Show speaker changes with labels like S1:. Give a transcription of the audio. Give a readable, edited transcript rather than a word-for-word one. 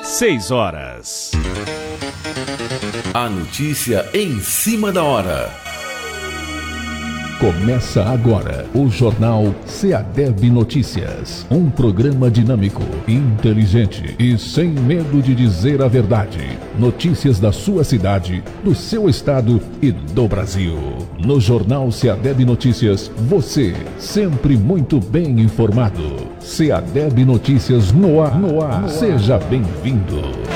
S1: 6 horas.
S2: A notícia em cima da hora.
S3: Começa agora o Jornal SEADEB Notícias. Um programa dinâmico, inteligente e sem medo de dizer a verdade. Notícias da sua cidade, do seu estado e do Brasil. No Jornal SEADEB Notícias, você sempre muito bem informado. SEADEB Notícias no ar. Seja bem-vindo.